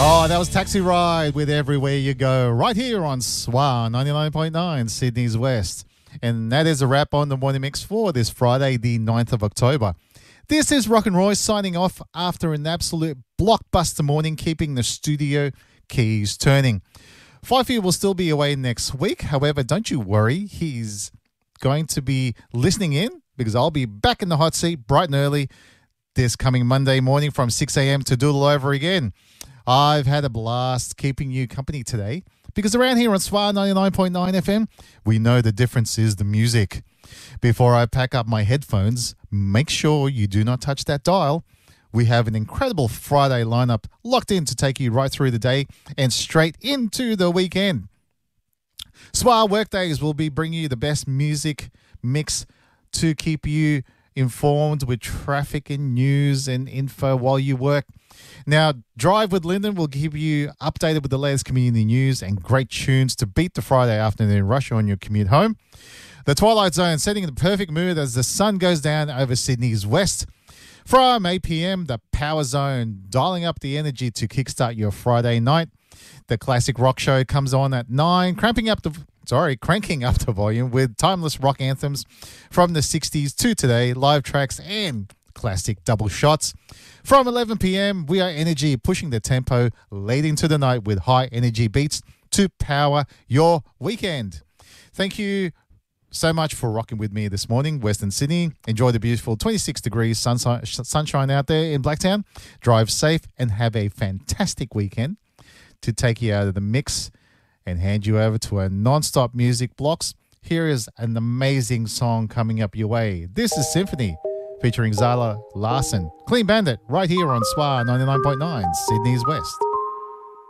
Oh, that was Taxi Ride with Everywhere You Go, right here on SWA 99.9, Sydney's West. And that is a wrap on the Morning Mix for this Friday, the 9th of October. This is Rock and Roy signing off after an absolute blockbuster morning, keeping the studio keys turning. Fifey will still be away next week. However, don't you worry, he's going to be listening in because I'll be back in the hot seat bright and early this coming Monday morning from 6 a.m. to do it all over again. I've had a blast keeping you company today because around here on SWA 99.9 FM, we know the difference is the music. Before I pack up my headphones, make sure you do not touch that dial. We have an incredible Friday lineup locked in to take you right through the day and straight into the weekend. SWA Workdays will be bringing you the best music mix to keep you informed with traffic and news and info while you work. Now, Drive with Lyndon will keep you updated with the latest community news and great tunes to beat the Friday afternoon rush on your commute home. The Twilight Zone setting the perfect mood as the sun goes down over Sydney's west. From 8 p.m, the Power Zone, dialing up the energy to kickstart your Friday night. The Classic Rock Show comes on at 9, cranking up the volume with timeless rock anthems from the 60s to today, live tracks and classic double shots. From 11 p.m, We Are Energy, pushing the tempo late into the night with high energy beats to power your weekend. Thank you so much for rocking with me this morning, Western Sydney. Enjoy the beautiful 26 degrees sunshine out there in Blacktown. Drive safe and have a fantastic weekend. To take you out of the mix and hand you over to our non-stop music blocks, here is an amazing song coming up your way. This is Symphony featuring Zala Larson. Clean Bandit right here on SWA 99.9, Sydney's West.